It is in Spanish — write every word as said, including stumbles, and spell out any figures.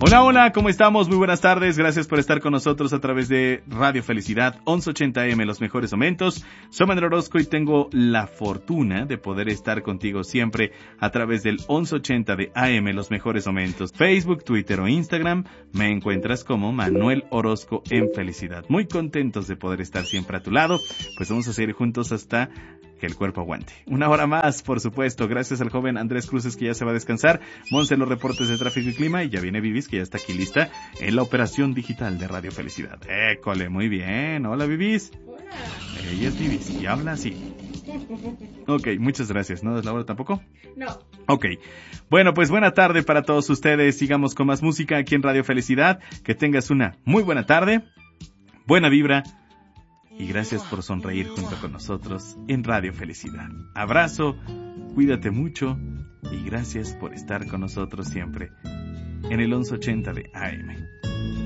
Hola, hola, ¿cómo estamos? Muy buenas tardes, gracias por estar con nosotros a través de Radio Felicidad, once ochenta A M, los mejores momentos. Soy Manuel Orozco y tengo la fortuna de poder estar contigo siempre a través del once ochenta de A M, los mejores momentos. Facebook, Twitter o Instagram, me encuentras como Manuel Orozco en Felicidad. Muy contentos de poder estar siempre a tu lado, pues vamos a seguir juntos hasta que el cuerpo aguante. Una hora más, por supuesto, gracias al joven Andrés Cruces que ya se va a descansar, Monse en los reportes de tráfico y clima, y ya viene Vivis que ya está aquí lista en la operación digital de Radio Felicidad. École, muy bien. Hola, Vivis. Hola. Ella es Vivis y habla así. Ok, muchas gracias. ¿No es la hora tampoco? No. Ok. Bueno, pues buena tarde para todos ustedes. Sigamos con más música aquí en Radio Felicidad. Que tengas una muy buena tarde, buena vibra, y gracias por sonreír junto con nosotros en Radio Felicidad. Abrazo, cuídate mucho y gracias por estar con nosotros siempre en el once ochenta de A M.